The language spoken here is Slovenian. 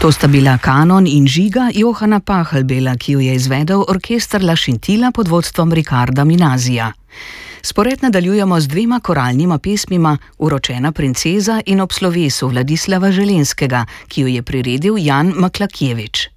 To sta bila Kanon in Žiga Johana Pachelbela, ki jo je izvedel orkester La Scintilla pod vodstvom Ricarda Minazija. Spored nadaljujemo z dvema koralnima pesmima Uročena princeza in Ob slovesu Vladislava Želenskega, ki jo je priredil Jan Maklakjevič.